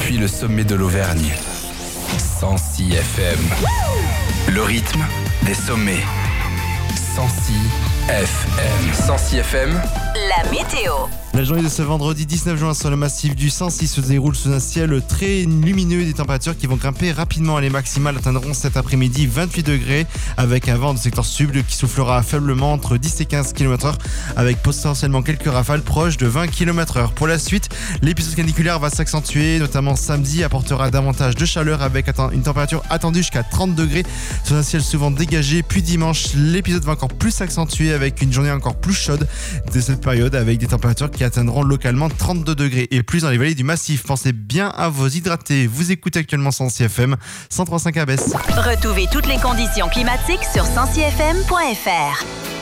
depuis le sommet de l'Auvergne. 106 FM. Le rythme des sommets. 106 FM. 106 FM. La météo. La journée de ce vendredi 19 juin sur le massif du 106 se déroule sous un ciel très lumineux et des températures qui vont grimper rapidement. Les maximales atteindront cet après-midi 28 degrés avec un vent de secteur sud qui soufflera faiblement entre 10 et 15 km/h avec potentiellement quelques rafales proches de 20 km/h. Pour la suite, l'épisode caniculaire va s'accentuer, notamment samedi apportera davantage de chaleur avec une température attendue jusqu'à 30 degrés sous un ciel souvent dégagé. Puis dimanche, l'épisode va encore plus s'accentuer avec une journée encore plus chaude de cette période avec des températures qui atteindront localement 32 degrés et plus dans les vallées du massif. Pensez bien à vous hydrater. Vous écoutez actuellement 106 FM, 103.5 à Besse. Retrouvez toutes les conditions climatiques sur 106fm.fr.